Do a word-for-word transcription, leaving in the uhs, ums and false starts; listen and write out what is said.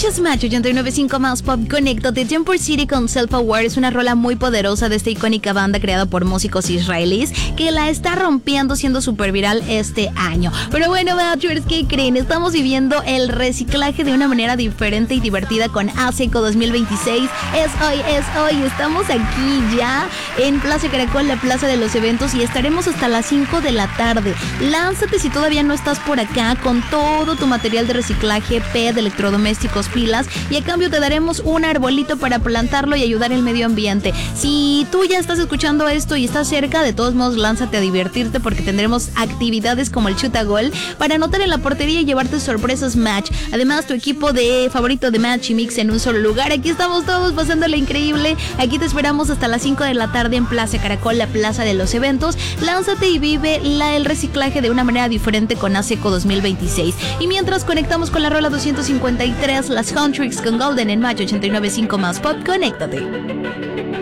Escuchas Match ochenta y nueve punto cinco más Pop. Conéctate. Temper City con Self Aware es una rola muy poderosa de esta icónica banda creada por músicos israelíes que la está rompiendo, siendo súper viral este año. Pero bueno, Matchers, ¿qué creen? Estamos viviendo el reciclaje de una manera diferente y divertida con ASECO dos mil veintiséis. Es hoy, es hoy. Estamos aquí ya en Plaza Caracol, la plaza de los eventos, y estaremos hasta las cinco de la tarde. Lánzate si todavía no estás por acá con todo tu material de reciclaje, P E T, electrodomésticos, pilas, y a cambio te daremos un arbolito para plantarlo y ayudar al medio ambiente. Si tú ya estás escuchando esto y estás cerca, de todos modos lánzate a divertirte porque tendremos actividades como el chuta gol para anotar en la portería y llevarte sorpresas Match. Además, tu equipo de favorito de Match y Mix en un solo lugar. Aquí estamos todos pasándole increíble. Aquí te esperamos hasta las cinco de la tarde en Plaza Caracol, la plaza de los eventos. Lánzate y vive la, el reciclaje de una manera diferente con ASECO dos mil veintiséis. Y mientras conectamos con la rola doscientos cincuenta y tres, las Huntrix con Golden en Match ochenta y nueve punto cinco más Pop. Conéctate.